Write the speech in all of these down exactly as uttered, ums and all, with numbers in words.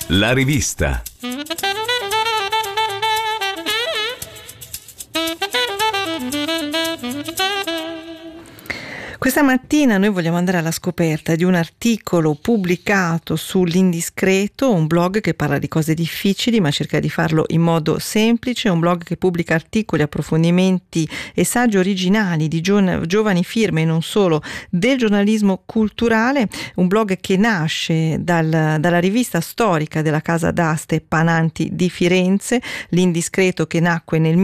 La rivista. Questa mattina noi vogliamo andare alla scoperta di un articolo pubblicato sull'Indiscreto, un blog che parla di cose difficili ma cerca di farlo in modo semplice, un blog che pubblica articoli, approfondimenti e saggi originali di gio- giovani firme e non solo del giornalismo culturale, un blog che nasce dal, dalla rivista storica della casa d'aste Pananti di Firenze, l'Indiscreto, che nacque nel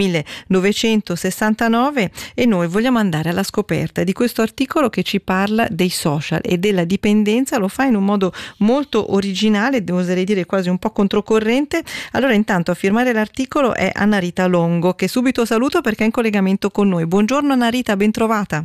millenovecentosessantanove, e noi vogliamo andare alla scoperta di questo articolo che ci parla dei social e della dipendenza. Lo fa in un modo molto originale, oserei dire quasi un po' controcorrente. Allora, intanto a firmare l'articolo è Anna Rita Longo, che subito saluto perché è in collegamento con noi. Buongiorno Anna Rita, ben trovata.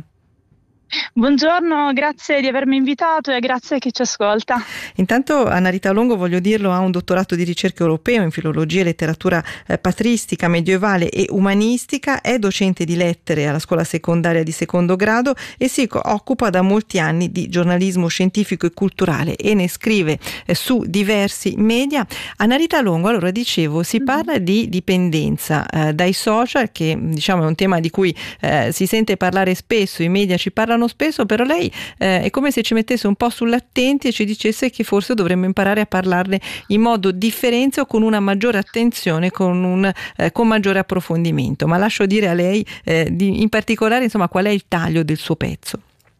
Buongiorno, grazie di avermi invitato e grazie a chi ci ascolta. Intanto Anna Rita Longo, voglio dirlo, ha un dottorato di ricerca europeo in filologia e letteratura eh, patristica, medievale e umanistica, è docente di lettere alla scuola secondaria di secondo grado e si occupa da molti anni di giornalismo scientifico e culturale e ne scrive eh, su diversi media. Anna Rita Longo, allora dicevo, si parla di dipendenza eh, dai social, che diciamo è un tema di cui eh, si sente parlare spesso, i media ci parlano spesso, però lei eh, è come se ci mettesse un po' sull'attenti e ci dicesse che forse dovremmo imparare a parlarne in modo differente o con una maggiore attenzione, con un eh, con maggiore approfondimento. Ma lascio dire a lei eh, di, in particolare, insomma, qual è il taglio del suo pezzo.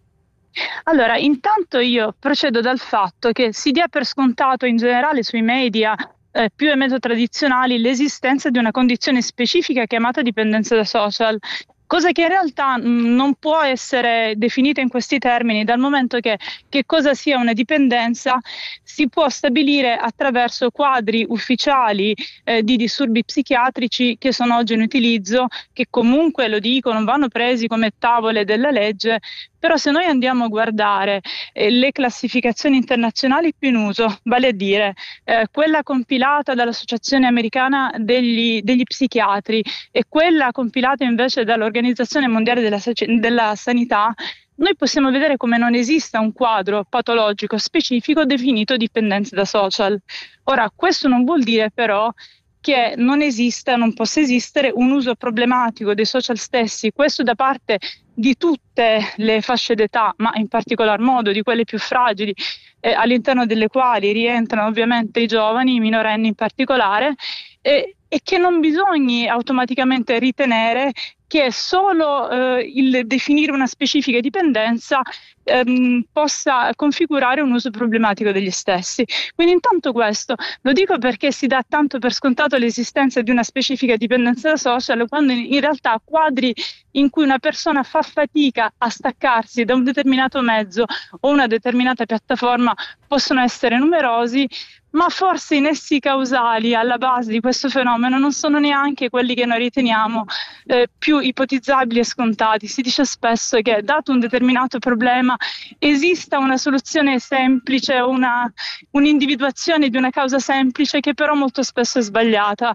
Allora, intanto io procedo dal fatto che si dia per scontato in generale sui media eh, più e meno tradizionali l'esistenza di una condizione specifica chiamata dipendenza da social. Cosa che in realtà mh, non può essere definita in questi termini, dal momento che che cosa sia una dipendenza si può stabilire attraverso quadri ufficiali eh, di disturbi psichiatrici che sono oggi in utilizzo, che comunque, lo dico, non vanno presi come tavole della legge. Però se noi andiamo a guardare eh, le classificazioni internazionali più in uso, vale a dire eh, quella compilata dall'Associazione Americana degli, degli Psichiatri e quella compilata invece dall'Organizzazione Mondiale della, della Sanità, noi possiamo vedere come non esista un quadro patologico specifico definito dipendenza da social. Ora, questo non vuol dire però che non esista, non possa esistere un uso problematico dei social stessi, questo da parte di tutte le fasce d'età, ma in particolar modo di quelle più fragili, eh, all'interno delle quali rientrano ovviamente i giovani, i minorenni in particolare, eh, e che non bisogni automaticamente ritenere che solo eh, il definire una specifica dipendenza ehm, possa configurare un uso problematico degli stessi. Quindi intanto questo lo dico perché si dà tanto per scontato l'esistenza di una specifica dipendenza da social, quando in, in realtà quadri in cui una persona fa fatica a staccarsi da un determinato mezzo o una determinata piattaforma possono essere numerosi, ma forse i nessi causali alla base di questo fenomeno non sono neanche quelli che noi riteniamo eh, più ipotizzabili e scontati. Si dice spesso che, dato un determinato problema, esista una soluzione semplice, una, un'individuazione di una causa semplice che però molto spesso è sbagliata.